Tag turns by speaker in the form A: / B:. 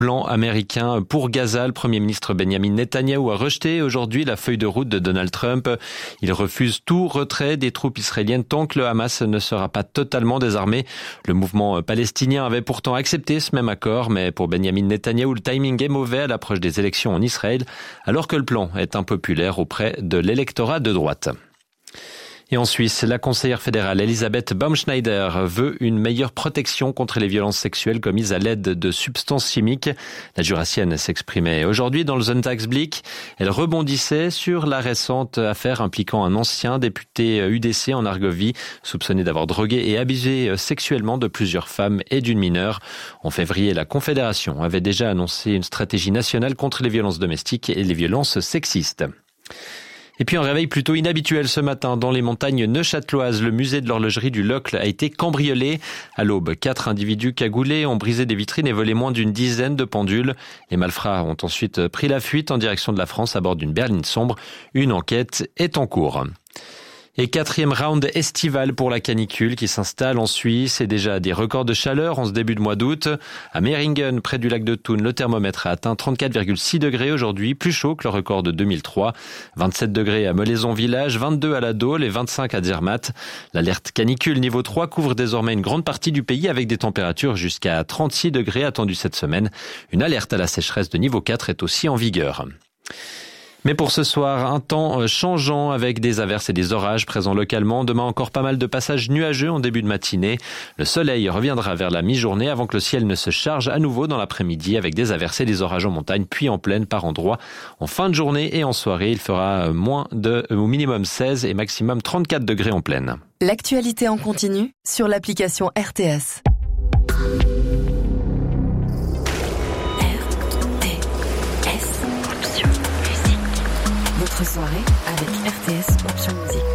A: Plan américain pour Gaza. Le Premier ministre Benjamin Netanyahou a rejeté aujourd'hui la feuille de route de Donald Trump. Il refuse tout retrait des troupes israéliennes tant que le Hamas ne sera pas totalement désarmé. Le mouvement palestinien avait pourtant accepté ce même accord, mais pour Benjamin Netanyahou, le timing est mauvais à l'approche des élections en Israël, alors que le plan est impopulaire auprès de l'électorat de droite. Et en Suisse, la conseillère fédérale Elisabeth Baumschneider veut une meilleure protection contre les violences sexuelles commises à l'aide de substances chimiques. La jurassienne s'exprimait aujourd'hui dans le Sonntagsblick. Elle rebondissait sur la récente affaire impliquant un ancien député UDC en Argovie, soupçonné d'avoir drogué et abusé sexuellement de plusieurs femmes et d'une mineure. En février, la Confédération avait déjà annoncé une stratégie nationale contre les violences domestiques et les violences sexistes. Et puis un réveil plutôt inhabituel ce matin dans les montagnes neuchâteloises. Le musée de l'horlogerie du Locle a été cambriolé. À l'aube, 4 individus cagoulés ont brisé des vitrines et volé moins d'une dizaine de pendules. Les malfrats ont ensuite pris la fuite en direction de la France à bord d'une berline sombre. Une enquête est en cours. Et 4e round estival pour la canicule qui s'installe en Suisse et déjà des records de chaleur en ce début de mois d'août. À Meiringen, près du lac de Thun, le thermomètre a atteint 34,6 degrés aujourd'hui, plus chaud que le record de 2003. 27 degrés à Molaison Village, 22 à la Dôle et 25 à Zermatt. L'alerte canicule niveau 3 couvre désormais une grande partie du pays avec des températures jusqu'à 36 degrés attendues cette semaine. Une alerte à la sécheresse de niveau 4 est aussi en vigueur. Mais pour ce soir, un temps changeant avec des averses et des orages présents localement. Demain, encore pas mal de passages nuageux en début de matinée. Le soleil reviendra vers la mi-journée avant que le ciel ne se charge à nouveau dans l'après-midi avec des averses et des orages en montagne, puis en plaine par endroits. En fin de journée et en soirée, il fera au minimum 16 et maximum 34 degrés en plaine.
B: L'actualité en continu sur l'application RTS. Votre soirée avec RTS Option Music.